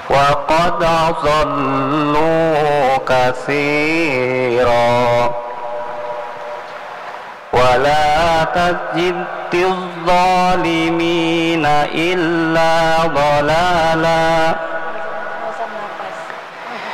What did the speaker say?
وقد أضلوا كثيرا ولا تزد الظالمين إلا ضلالا